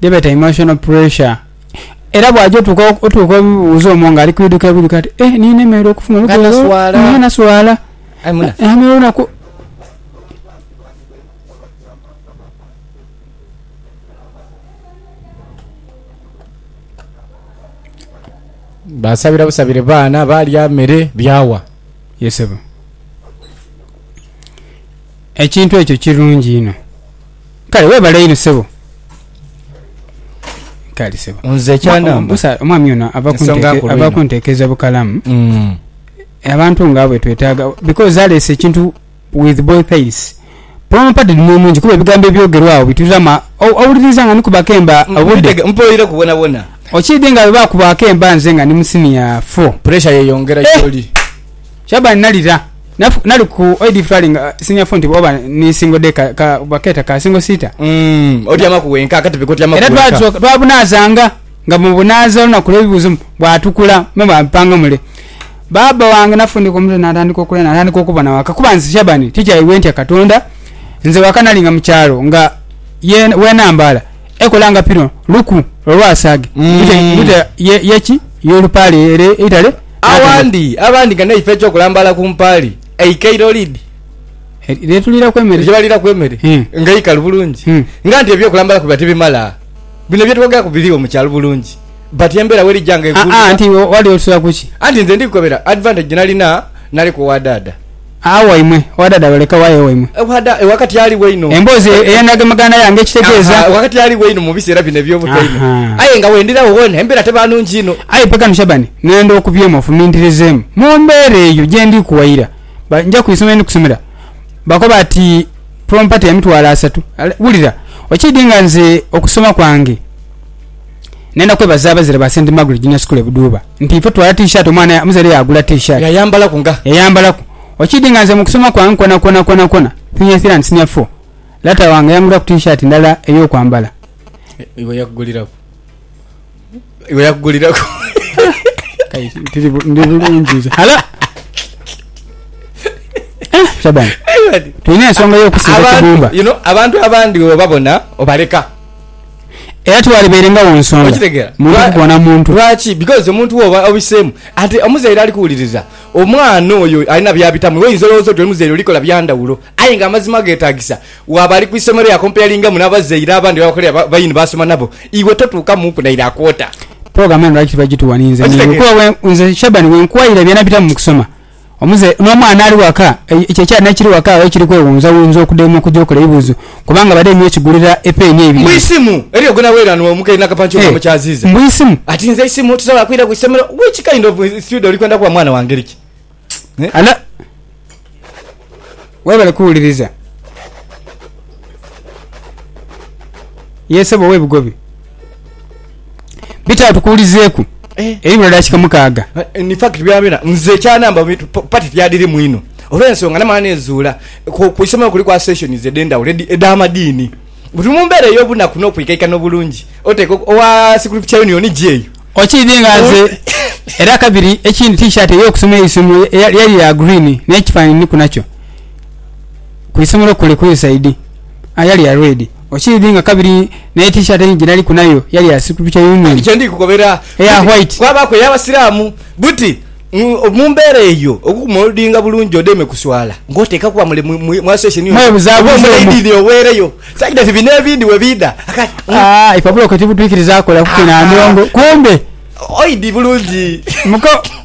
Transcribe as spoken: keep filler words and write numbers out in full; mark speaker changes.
Speaker 1: debata emotional pressure era bwajo tuko otuko uzo monga ali kwiduka biduka ati eh nine mero kufuna
Speaker 2: ruko
Speaker 1: nana swala
Speaker 2: amuna
Speaker 1: amuna ku
Speaker 2: basabira busabire bana bali amere byawa
Speaker 1: yesebo ekintu ekyo kirungi ino kale webale ino sebo kale sebo
Speaker 2: nze cyana
Speaker 1: musa omwami ono abakuntekeza bukalamu
Speaker 2: mm
Speaker 1: abantu ngabwe twetaaga because that is ekintu with both sides promo party ni mungi kuba bigambo ebyogerwawo bituzama awuliriza nga nikubakemba obudde
Speaker 2: mpoyire kubona bona
Speaker 1: okidinga baba kubakemba nze nga ni musini ya four
Speaker 2: pressure yeyongera kyoli
Speaker 1: shaba nalira nali ku oid flying senior font oba ni single day ka baketa ka single seater
Speaker 2: mm odi amakuwenka akati bikoti amakuwenka
Speaker 1: era twatso twabunazanga nga mubunaza na kulebibuzo bwatukula mema mpanga mule baba wange nafundi ko mule natandika okulena natandika okubana wakakubanzi shabani teacher iwenti akatonda nze wakanalinga mchalo nga ye wenambala ekolanga pino luku olwasage ite yechi yolupale ere itale
Speaker 2: awandi abandi kana ifecho okulambala kumpali eikairo lead
Speaker 1: letulira kwemere
Speaker 2: jibalira kwemere ngaika bulungi ngandi ebyo kulambala kubati bimala bino byo twogera kubiriwo mu kyalo bulungi but yembera weri janga
Speaker 1: ekulu anti wali osula kuchi
Speaker 2: anti nze ndikobera advantage nalina nali ko wadada
Speaker 1: awa imwe wadada baleka waye waimwe
Speaker 2: wada wakati ali weino
Speaker 1: embozi eyanage magana yange kitegeeza
Speaker 2: wakati ali weino mu bisera bine byo butaino aye nga wendira wona embera tebanungi ino
Speaker 1: aye paka nshabani nendo okubyema ofumindirezemu mu mbere eyo gyendi kuwaira banja kuisoma ni kusomera bakoba ati prompati ya mtu wala asatu bulira okidinga nze okusoma kwange nenda kwebaza abazira ba Saint Margaret Junior School ebuduba nti fo twala t-shirt omwana muzere yagula t-shirt
Speaker 2: yayambala kunga
Speaker 1: yayambala ku okidinga nze mu kusoma kwange kona kona kona kona senior three and senior four lata wange yangula ku t-shirt ndala eyo kwambala
Speaker 2: iwe yakugulira ku iwe yakugulira ku
Speaker 1: kai tiri ndibulungi hala Shabani tuyina ensonga y'okusiba kubumba
Speaker 2: you know abantu abandi babona obaleka
Speaker 1: era twaliberenga wonsonga muntu kubona muntu
Speaker 2: lwaki because omuntu oba obisemu ati omuzeera ali kuwuliriza omwana oyo alina byabitamu weyinzolozo twe muzeera olikola byandawulo aye nga amazima geetagisa wabali ku isomero ya comparinga munabazeera abandi bakolera bayini basoma nabo iwe totuuka muku naira akota
Speaker 1: program eno laki bagituwaninze nikuwa nze Shabani wenkwayira byanabitamu mu kusoma omuze n'omwana ali waka ekyo kya nakiri waka ayo kiri kwewunza wunza okudemu kujokola ibibuzo kubanga bade mye kigulira epeni ebi
Speaker 2: mwisimu eriyo gona werano omuke nakapancho hey, mukyaziza
Speaker 1: mwisimu
Speaker 2: ati nze isimu tusaba kwira ku semero which kind of studio ulikwenda kwa mwana wange liki
Speaker 1: eh? Ala wewe kuuliriza yesebo webugobi bita tukuulizeeku eh ebyo ndashika mukaga
Speaker 2: in fact byabira nze kyanamba pati yadiri mwino olwensonga namana ezula kuisoma kuli kwa session ze denda already edamadini butumumbere yobuna kuno kwikaika no bulungi oteko owa scripture union jeyo
Speaker 1: okidinga nze era kabiri ekindi t-shirt eyo kusoma isimu yali ya green nekifani ni kunacho kuisomero kule ku side ayali ya red okidinga kabiri ne t-shirt enjinali kunayo yali ya scripture union
Speaker 2: icho ndi kukobera
Speaker 1: ya white
Speaker 2: kwaba ko yabasiramu buti mumbere eyo okumoldinga bulungi odeme kuswala ngoteka kwa mule mwa session yo
Speaker 1: mwe buzabu
Speaker 2: video wereyo saida tibine video webida
Speaker 1: ah ipabulo ko tibutwikiriza akola kukina ndongo kumbe
Speaker 2: oidi bulungi
Speaker 1: muko